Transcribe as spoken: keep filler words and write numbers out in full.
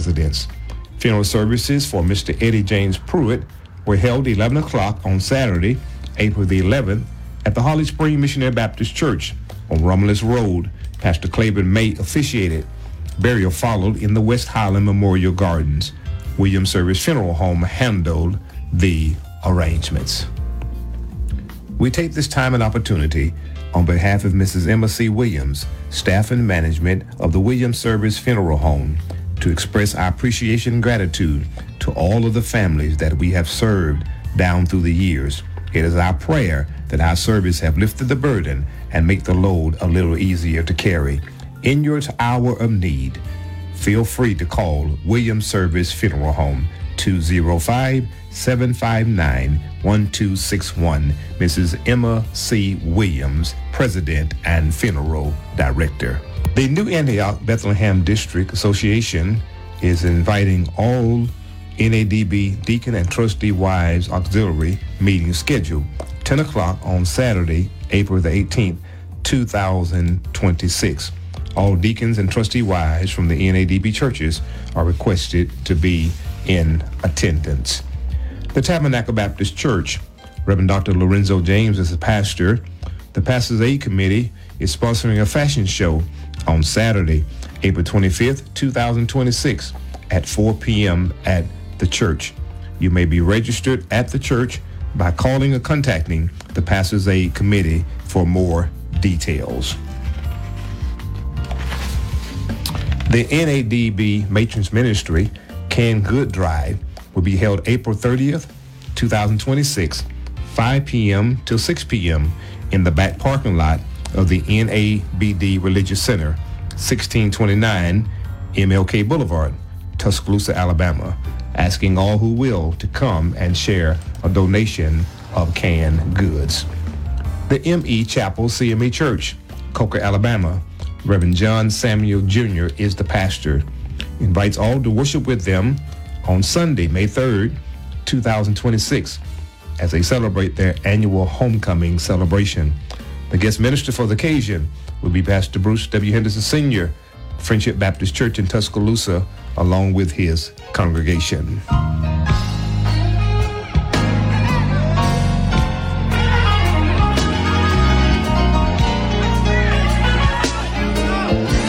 residents. Funeral services for Mister Eddie James Pruitt were held eleven o'clock on Saturday, April the eleventh, at the Holly Spring Missionary Baptist Church on Romulus Road. Pastor Claiborne May officiated. Burial followed in the West Highland Memorial Gardens. Williams Service Funeral Home handled the arrangements. We take this time and opportunity on behalf of Missus Emma C. Williams, staff and management of the Williams Service Funeral Home, to express our appreciation and gratitude to all of the families that we have served down through the years. It is our prayer that our service have lifted the burden and make the load a little easier to carry. In your hour of need, feel free to call Williams Service Funeral Home, two oh five, seven five nine, one two six one. Missus Emma C. Williams, President and Funeral Director. The New Antioch Bethlehem District Association is inviting all N A D B Deacon and Trustee Wives Auxiliary meetings scheduled ten o'clock on Saturday, April the eighteenth, two thousand twenty-six. All deacons and trustee wives from the N A D B churches are requested to be in attendance. The Tabernacle Baptist Church, Reverend Doctor Lorenzo James is the pastor. The Pastors Aid Committee is sponsoring a fashion show on Saturday, April twenty-fifth, two thousand twenty-six at four p.m. at the church. You may be registered at the church by calling or contacting the Pastors Aid Committee for more details. The N A D B Matrons Ministry Canned Good Drive will be held April thirtieth, two thousand twenty-six, five p.m. till six p.m. in the back parking lot of the N A B D Religious Center, sixteen twenty-nine M L K Boulevard, Tuscaloosa, Alabama, asking all who will to come and share a donation of canned goods. The M E Chapel C M E Church, Coker, Alabama, Reverend John Samuel Junior is the pastor. Invites all to worship with them on Sunday, May third, two thousand twenty-six, as they celebrate their annual homecoming celebration. The guest minister for the occasion will be Pastor Bruce W. Henderson Senior, Friendship Baptist Church in Tuscaloosa, along with his congregation.